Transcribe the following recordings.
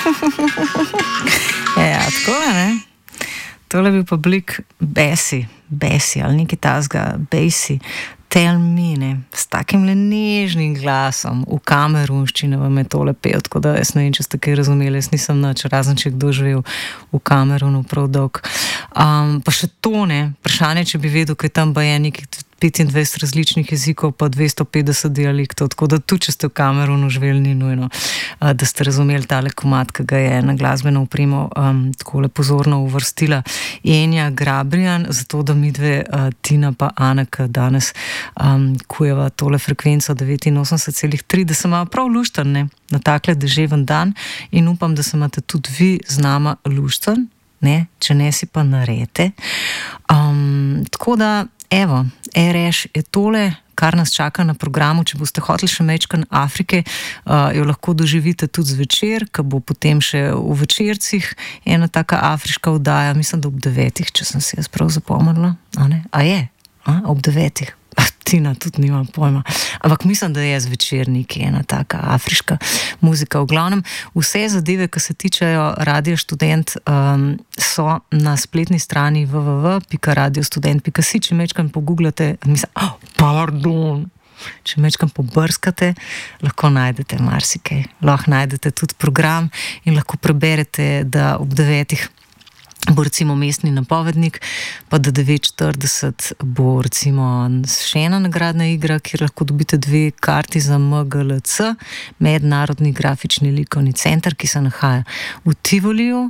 Ja, tako je, ne? Tole bi pa blik Bessie ali nekaj tasga, Bessie, Tell Me, ne? S takim le nežnim glasom v kamerunščini vam je tole pel, tako da jaz ne vem, če ste kaj razumeli, jaz nisem nič, razen če kdo živel v Kamerunu prav dolg. Pa še to, ne, vprašanje, če bi vedel, kaj tam je nekih 25 različnih jezikov, pa 250 dialektov, tako da tudi, če ste v Kamerunu živeli, ni nujno, da ste razumeli tale komad, ki ga je na glasbeno opremo takole pozorno uvrstila Enja Grabrijan, zato da mi dve, Tina pa Ana, ki danes kujeva tole frekvenco 89,3, da se ima prav luštan, ne, na takle deževen dan in upam, da se imate tudi vi z nama luštan, ne, če ne si pa narete. Tako da evo, RŠ je tole, kar nas čaka na programu. Če boste hoteli še mečkan Afrike, jo lahko doživite tudi zvečer, ko bo potem še v večercih ena taka afriška oddaja, mislim, da ob 9, če sem si jaz prav zapomnila, a ne? A je? Ob 9. Tina, tudi nimam pojma. Ampak mislim, da je zvečer nekaj ena taka afriška muzika. V glavnem, vse zadeve, ki se tičejo Radia Študent, so na spletni strani www.radiostudent.si. Če mečkam pogooglate, mislim, če mečkam pobrskate, lahko najdete marsikaj. Lahko najdete tudi program in lahko preberete, da ob 9 bo recimo mestni napovednik, pa da 9:40 bo recimo še ena nagradna igra, kjer lahko dobite 2 karti za MGLC, Mednarodni grafični likovni center, ki se nahaja v Tivoliju.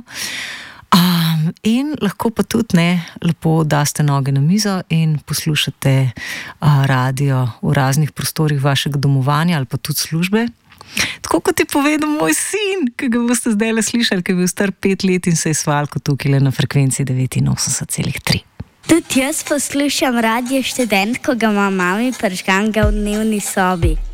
In lahko pa tudi lepo daste noge na mizo in poslušate radio v raznih prostorih vašega domovanja ali pa tudi službe. Tako kot je povedal moj sin, ki ga boste zdaj le slišali, ki je bil star 5 let in se je svalko tukaj le na frekvenci 89,3. Tudi jaz poslušam Radio Študent, ko ga ima mami prižgan v dnevni sobi.